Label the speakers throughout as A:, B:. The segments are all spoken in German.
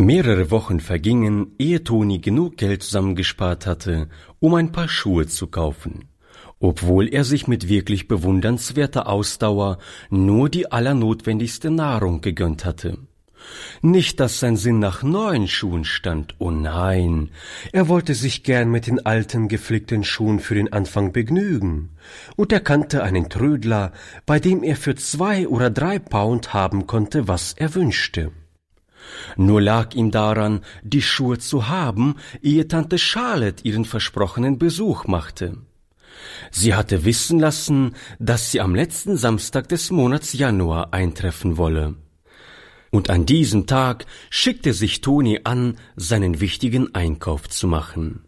A: Mehrere Wochen vergingen, ehe Toni genug Geld zusammengespart hatte, um ein paar Schuhe zu kaufen, obwohl er sich mit wirklich bewundernswerter Ausdauer nur die allernotwendigste Nahrung gegönnt hatte. Nicht, dass sein Sinn nach neuen Schuhen stand, oh nein, er wollte sich gern mit den alten geflickten Schuhen für den Anfang begnügen, und er kannte einen Trödler, bei dem er für 2 oder 3 Pound haben konnte, was er wünschte. Nur lag ihm daran, die Schuhe zu haben, ehe Tante Charlotte ihren versprochenen Besuch machte. Sie hatte wissen lassen, dass sie am letzten Samstag des Monats Januar eintreffen wolle. Und an diesem Tag schickte sich Toni an, seinen wichtigen Einkauf zu machen.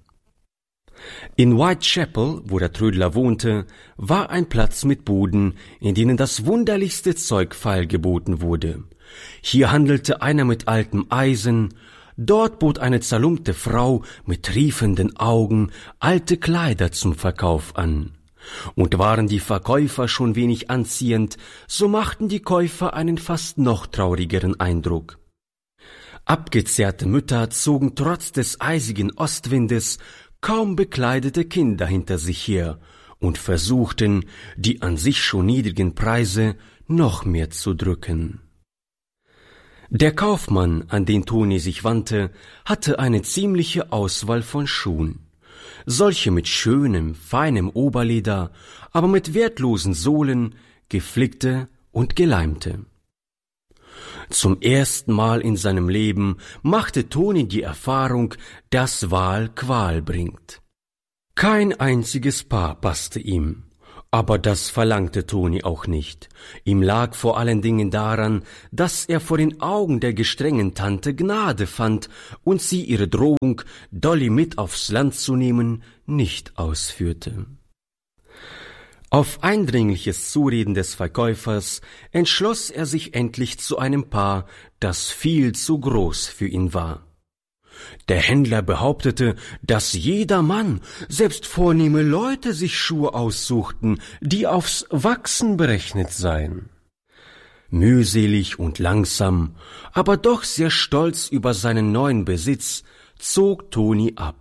A: In Whitechapel, wo der Trödler wohnte, war ein Platz mit Buden, in denen das wunderlichste Zeug feilgeboten wurde. Hier handelte einer mit altem Eisen, dort bot eine zerlumpte Frau mit triefenden Augen alte Kleider zum Verkauf an. Und waren die Verkäufer schon wenig anziehend, so machten die Käufer einen fast noch traurigeren Eindruck. Abgezehrte Mütter zogen trotz des eisigen Ostwindes kaum bekleidete Kinder hinter sich her und versuchten, die an sich schon niedrigen Preise noch mehr zu drücken. Der Kaufmann, an den Toni sich wandte, hatte eine ziemliche Auswahl von Schuhen. Solche mit schönem, feinem Oberleder, aber mit wertlosen Sohlen, geflickte und geleimte. Zum ersten Mal in seinem Leben machte Toni die Erfahrung, dass Wahl Qual bringt. Kein einziges Paar passte ihm, aber das verlangte Toni auch nicht. Ihm lag vor allen Dingen daran, dass er vor den Augen der gestrengen Tante Gnade fand und sie ihre Drohung, Dolly mit aufs Land zu nehmen, nicht ausführte. Auf eindringliches Zureden des Verkäufers entschloss er sich endlich zu einem Paar, das viel zu groß für ihn war. Der Händler behauptete, dass jeder Mann, selbst vornehme Leute, sich Schuhe aussuchten, die aufs Wachsen berechnet seien. Mühselig und langsam, aber doch sehr stolz über seinen neuen Besitz, zog Toni ab.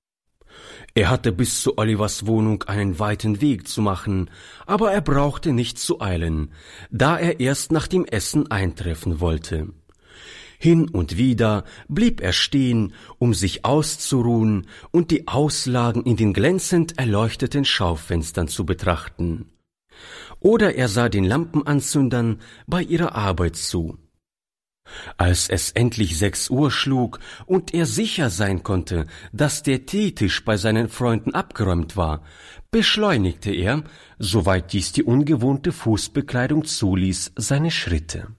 A: Er hatte bis zu Olivers Wohnung einen weiten Weg zu machen, aber er brauchte nicht zu eilen, da er erst nach dem Essen eintreffen wollte. Hin und wieder blieb er stehen, um sich auszuruhen und die Auslagen in den glänzend erleuchteten Schaufenstern zu betrachten. Oder er sah den Lampenanzündern bei ihrer Arbeit zu. Als es endlich 6 Uhr schlug und er sicher sein konnte, dass der Teetisch bei seinen Freunden abgeräumt war, beschleunigte er, soweit dies die ungewohnte Fußbekleidung zuließ, seine Schritte.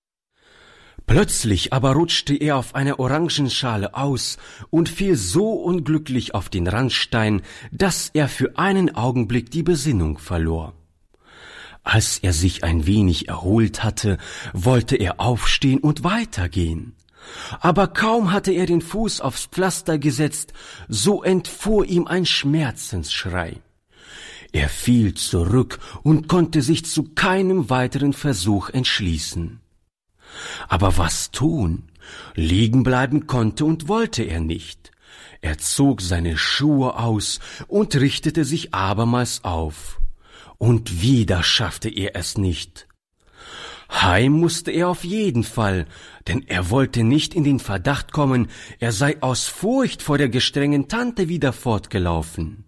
A: Plötzlich aber rutschte er auf einer Orangenschale aus und fiel so unglücklich auf den Randstein, dass er für einen Augenblick die Besinnung verlor. Als er sich ein wenig erholt hatte, wollte er aufstehen und weitergehen. Aber kaum hatte er den Fuß aufs Pflaster gesetzt, so entfuhr ihm ein Schmerzensschrei. Er fiel zurück und konnte sich zu keinem weiteren Versuch entschließen. Aber was tun? Liegen bleiben konnte und wollte er nicht. Er zog seine Schuhe aus und richtete sich abermals auf. Und wieder schaffte er es nicht. Heim musste er auf jeden Fall, denn er wollte nicht in den Verdacht kommen, er sei aus Furcht vor der gestrengen Tante wieder fortgelaufen.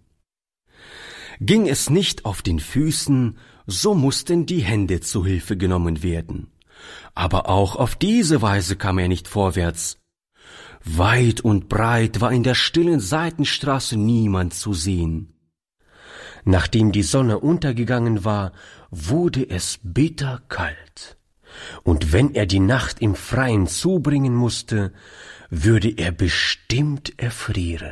A: Ging es nicht auf den Füßen, so mussten die Hände zu Hilfe genommen werden. Aber auch auf diese Weise kam er nicht vorwärts. Weit und breit war in der stillen Seitenstraße niemand zu sehen. Nachdem die Sonne untergegangen war, wurde es bitterkalt. Und wenn er die Nacht im Freien zubringen musste, würde er bestimmt erfrieren.